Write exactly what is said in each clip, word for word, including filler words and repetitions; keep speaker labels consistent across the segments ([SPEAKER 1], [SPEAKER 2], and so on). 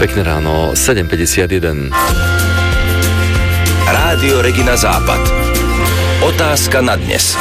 [SPEAKER 1] Pekné ráno, sedem päťdesiatjeden.
[SPEAKER 2] Rádio Regina Západ. Otázka na dnes.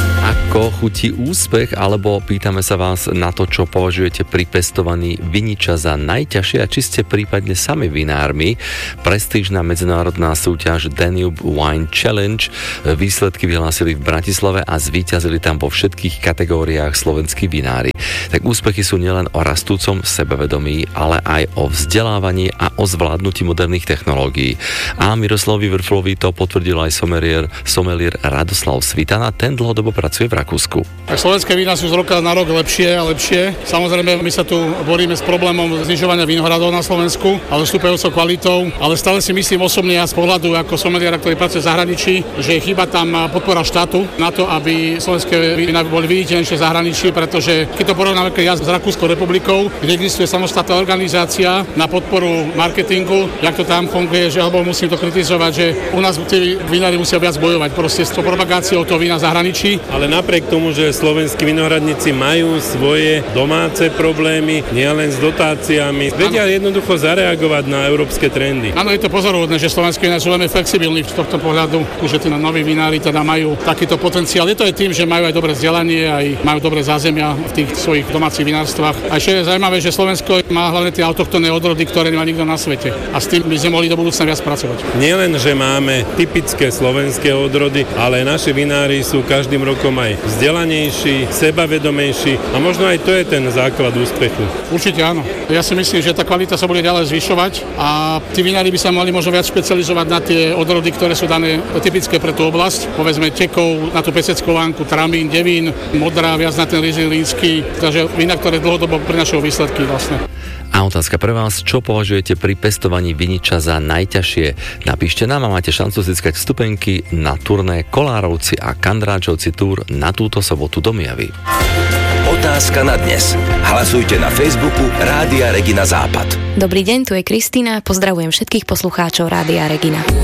[SPEAKER 1] Ako chutí úspech, alebo pýtame sa vás na to, čo považujete pri pestovaní viniča za najťažšie a či ste prípadne sami vinármi. Prestížna medzinárodná súťaž Danube Wine Challenge výsledky vyhlásili v Bratislave a zvíťazili tam vo všetkých kategóriách slovenskí vinári. Tak úspechy sú nielen o rastúcom sebavedomí, ale aj o vzdelávaní a o zvládnutí moderných technológií. A Miroslavovi Vrflovi to potvrdil aj somelier, somelier Radoslav Svitana, ten dlhodobo pracuje v Rakúsku.
[SPEAKER 3] Tak slovenské vína sú z roka na rok lepšie a lepšie. Samozrejme, my sa tu boríme s problémom znižovania vinohradov na Slovensku a zostupujúcou kvalitou, ale stále si myslím osobne ja z pohľadu ako someliera, ktorý pracuje v zahraničí, že chýba tam podpora štátu na to, aby slovenské vína boli viditeľnejšie v zahraničí, pretože keď to porovnáme ja s Rakúskou republikou, kde existuje samostatná organizácia na podporu marketingu, jak to tam funguje, že alebo musím to kritizovať, že u nás tí vinári musia viac bojovať proste s propagáciou toho vína v zahraničí.
[SPEAKER 4] Ale napriek tomu, že slovenskí vinohradníci majú svoje domáce problémy, nielen s dotáciami, vedia jednoducho zareagovať na európske trendy.
[SPEAKER 3] Áno, je to pozoruhodné, že slovenskí vinári sú veľmi flexibilní v tohto pohľadu, že tí noví vinári teda majú takýto potenciál. Je to aj tým, že majú aj dobré vzdelanie, aj majú dobré zázemia v tých svojich domácich vinárstvách. A ešte je zaujímavé, že Slovensko má hlavne tie autochtónne odrody, ktoré nemá nikto na svete. A s tým by sme mohli do budúcna viac pracovať.
[SPEAKER 4] Nielen, že máme typické slovenské odrody, ale naši vinári sú každým rokom aj vzdelanejší, sebavedomejší a možno aj to je ten základ úspechu.
[SPEAKER 3] Určite áno. Ja si myslím, že tá kvalita sa bude ďalej zvyšovať a tí vinári by sa mali možno viac špecializovať na tie odrody, ktoré sú dané typické pre tú oblasť. Povedzme tekov, na tú peseckovanku, tramín, devín, modrá, viac na ten rizín línsky, takže vína, ktoré dlhodobo prinášajú výsledky vlastne.
[SPEAKER 1] A otázka pre vás, čo považujete pri pestovaní viniča za najťažšie? Napíšte nám a máte šancu získať vstupenky na turné Kolárovci a Kandráčovci Tour na túto sobotu do Mijavy.
[SPEAKER 2] Otázka na dnes. Hlasujte na Facebooku Rádia Regina Západ.
[SPEAKER 5] Dobrý deň, tu je Kristína. Pozdravujem všetkých poslucháčov Rádia Regina.